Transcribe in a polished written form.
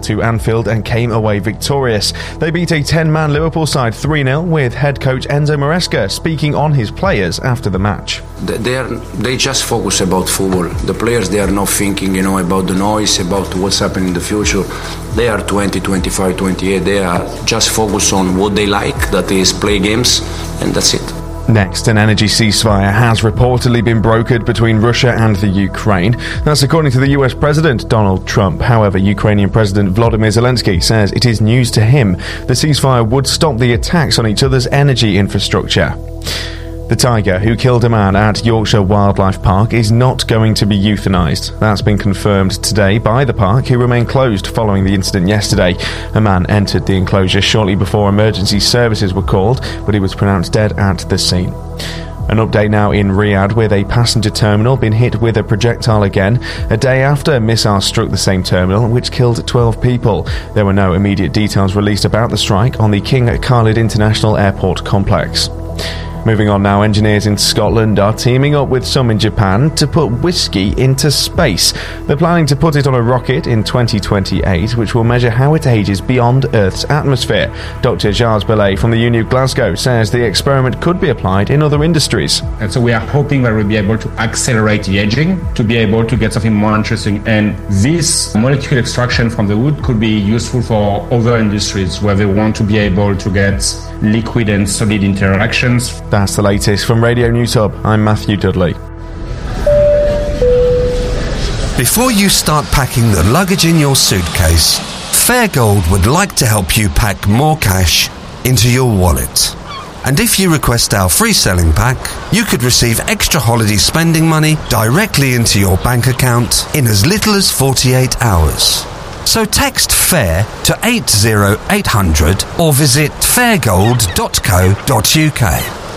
to Anfield and came away victorious. They beat a 10-man Liverpool side 3-0 with head coach Enzo Maresca speaking on his players after the match. They just focus about football. The players, they are not thinking, about the noise, about what's happening in the future. They are 20, 25, 28. They are just focused on what they like, that is play games, and that's it. Next, an energy ceasefire has reportedly been brokered between Russia and the Ukraine. That's according to the US President Donald Trump. However, Ukrainian President Volodymyr Zelensky says it is news to him. The ceasefire would stop the attacks on each other's energy infrastructure. The tiger who killed a man at Yorkshire Wildlife Park is not going to be euthanised. That's been confirmed today by the park, who remained closed following the incident yesterday. A man entered the enclosure shortly before emergency services were called, but he was pronounced dead at the scene. An update now in Riyadh, with a passenger terminal been hit with a projectile again, a day after missiles struck the same terminal, which killed 12 people. There were no immediate details released about the strike on the King Khalid International Airport complex. Moving on now, engineers in Scotland are teaming up with some in Japan to put whiskey into space. They're planning to put it on a rocket in 2028, which will measure how it ages beyond Earth's atmosphere. Dr. Charles Belay from the Uni of Glasgow says the experiment could be applied in other industries. And so we are hoping that we'll be able to accelerate the aging, to be able to get something more interesting. And this molecule extraction from the wood could be useful for other industries where they want to be able to get liquid and solid interactions. That's the latest from Radio News Hub. I'm Matthew Dudley. Before you start packing the luggage in your suitcase, Fairgold would like to help you pack more cash into your wallet. And if you request our free selling pack, you could receive extra holiday spending money directly into your bank account in as little as 48 hours. So text FAIR to 80800 or visit fairgold.co.uk.